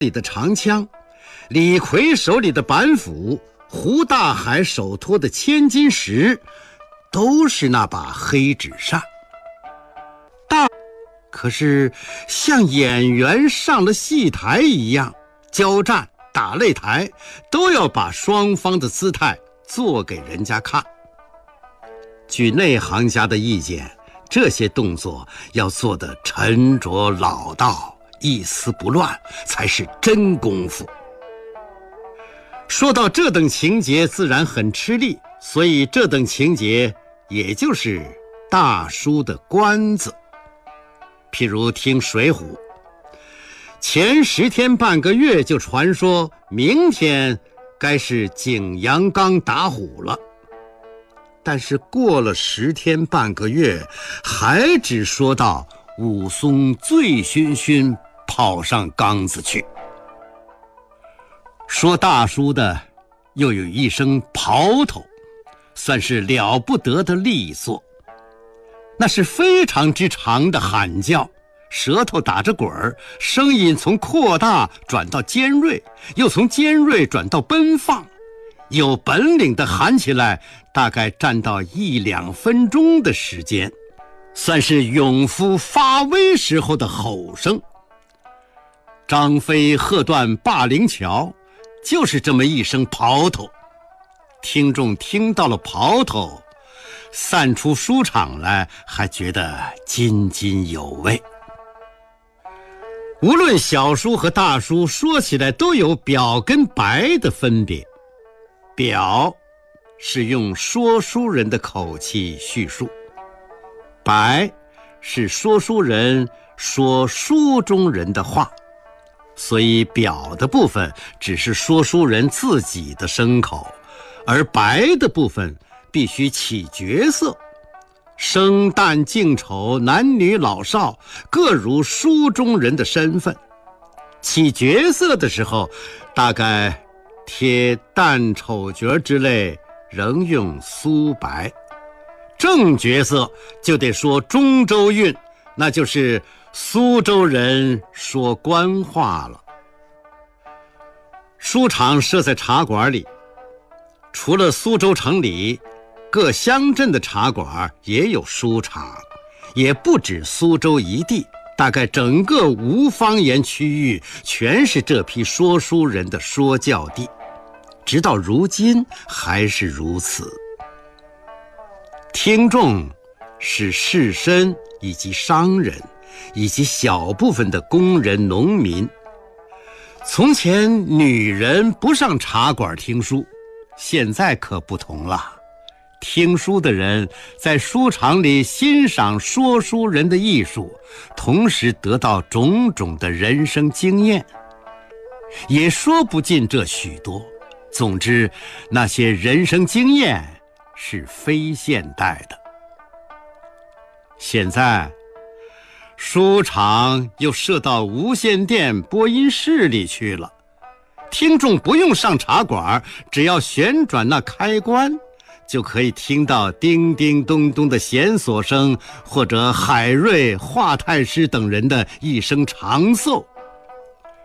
里的长枪，李逵手里的板斧，胡大海手托的千斤石，都是那把黑纸扇。可是像演员上了戏台一样，交战打擂台都要把双方的姿态做给人家看。据内行家的意见，这些动作要做得沉着老道，一丝不乱，才是真功夫。说到这等情节，自然很吃力，所以这等情节也就是大叔的关子。譬如听《水浒》，前10天半个月就传说明天该是景阳冈打虎了，但是过了10天半个月，还只说到武松醉醺醺跑上冈子去。说大叔的又有一声刨头，算是了不得的利索，那是非常之长的喊叫，舌头打着滚儿，声音从扩大转到尖锐，又从尖锐转到奔放，有本领的喊起来大概占到1-2分钟的时间，算是勇夫发威时候的吼声。张飞喝断霸陵桥，就是这么一声刨头。听众听到了刨头，散出书场来，还觉得津津有味。无论小书和大书，说起来都有表跟白的分别。表是用说书人的口气叙述，白是说书人说书中人的话，所以表的部分只是说书人自己的声口，而白的部分必须起角色，生旦净丑，男女老少各如书中人的身份。起角色的时候，大概贴旦丑角之类仍用苏白，正角色就得说中州韵，那就是苏州人说官话了。书场设在茶馆里，除了苏州城里，各乡镇的茶馆也有书场，也不止苏州一地，大概整个吴方言区域全是这批说书人的说教地，直到如今还是如此。听众是士绅以及商人，以及小部分的工人农民。从前女人不上茶馆听书，现在可不同了。听书的人在书场里欣赏说书人的艺术，同时得到种种的人生经验，也说不尽这许多。总之，那些人生经验是非现代的。现在书场又设到无线电播音室里去了，听众不用上茶馆，只要旋转那开关，就可以听到叮叮咚咚的弦索声，或者海瑞、华太师等人的一声长奏，